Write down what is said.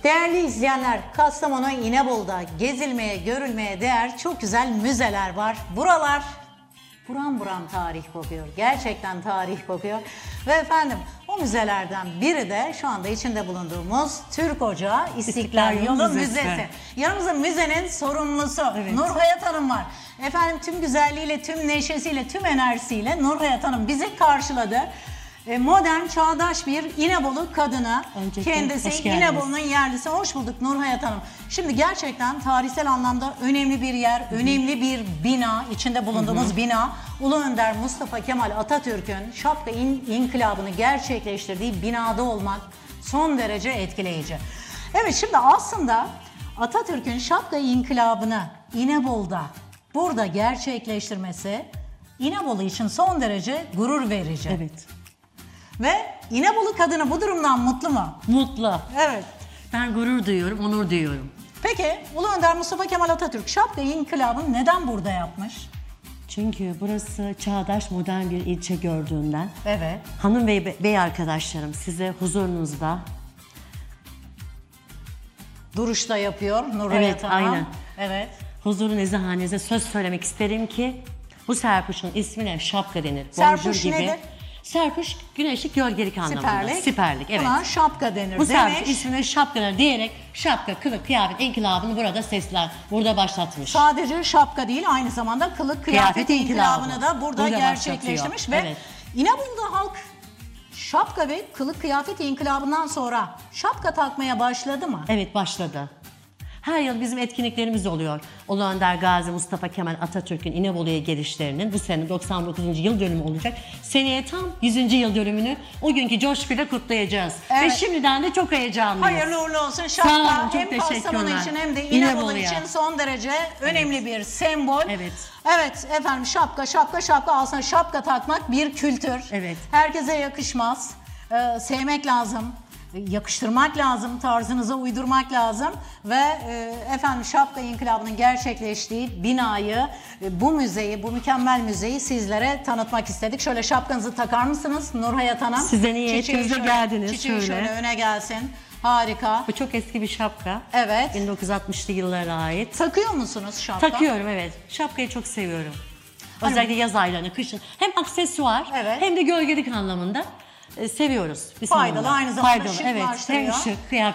Değerli izleyenler, Kastamonu İnebolu'da gezilmeye, görülmeye değer çok güzel müzeler var. Buralar buram buram tarih kokuyor. Gerçekten tarih kokuyor. Ve efendim o müzelerden biri de şu anda içinde bulunduğumuz Türk Ocağı İstiklal Yolu Müzesi. Yanımızda müzenin sorumlusu Nurhayat Hanım var. Efendim tüm güzelliğiyle, tüm neşesiyle, tüm enerjisiyle Nurhayat Hanım bizi karşıladı. Modern, çağdaş bir İnebolu kadını. Öncelikle Kendisi İnebolu'nun yerlisi. Hoş bulduk Nurhayat Hanım. Şimdi gerçekten tarihsel anlamda önemli bir yer, önemli bir bina, içinde bulunduğumuz bina. Ulu Önder Mustafa Kemal Atatürk'ün şapka inkılabını gerçekleştirdiği binada olmak son derece etkileyici. Evet, şimdi aslında Atatürk'ün şapka inkılabını İnebolu'da, burada gerçekleştirmesi İnebolu için son derece gurur verici. Evet. Ve İnebolu kadını bu durumdan mutlu mu? Mutlu. Evet. Ben gurur duyuyorum, onur duyuyorum. Peki Ulu Önder Mustafa Kemal Atatürk şapka inkılabını neden burada yapmış? Çünkü burası çağdaş, modern bir ilçe gördüğünden. Evet. Hanım ve bey arkadaşlarım size huzurunuzda. Duruşta yapıyor Nurhayat Evet, Hanım. aynen. Evet. Huzuru nezahanenize söz söylemek isterim ki bu serpuşun ismine şapka denir. Serpuş Bonjour gibi. nedir? Serpuş güneşlik, gölgelik anlamında. Siperlik. Siperlik, evet. Buna şapka denir Bu serpuş demiş. ismine şapka denir diyerek şapka, kılık, kıyafet inkılabını burada burada başlatmış. Sadece şapka değil, aynı zamanda kılık kıyafet Kıyafet inkılabını inkılabı. da burada Burada gerçekleştirmiş. başlatıyor. Ve Evet. İnebolu'da halk şapka ve kılık kıyafet inkılabından sonra şapka takmaya başladı mı? Evet, başladı. Her yıl bizim etkinliklerimiz oluyor. Ulu Önder Gazi Mustafa Kemal Atatürk'ün İnebolu'ya gelişlerinin bu sene 99. yıl dönümü olacak. Seneye tam 100. yıl dönümünü o günkü coşkuyla kutlayacağız. Evet. Ve şimdiden de çok heyecanlıyız. Hayırlı uğurlu olsun. Sağ Şapka olun, çok hem Kastamonu teşekkürler. için hem de İnebolu İnebolu'ya. için son derece önemli bir sembol. Evet. Evet efendim, şapka aslında şapka takmak bir kültür. Evet. Herkese yakışmaz. Sevmek lazım. Yakıştırmak lazım, tarzınıza uydurmak lazım ve efendim şapka inkılabının gerçekleştiği binayı, bu müzeyi, bu mükemmel müzeyi sizlere tanıtmak istedik. Şöyle şapkanızı takar mısınız Nurhayat Hanım? Siz de niyetinizle geldiniz, Çiçeği şöyle şöyle. öne gelsin. Harika. Bu çok eski bir şapka. Evet. 1960'lı yıllara ait. Takıyor musunuz şapka? Takıyorum, evet. Şapkayı çok seviyorum. Özellikle yaz aylarında, kışın. Hem aksesuar Evet. hem de gölgelik anlamında seviyoruz. Biz Faydalı, hanımlar. aynı zamanda Faydalı, evet. şıklaştırıyor. Hem şık, kıyafet.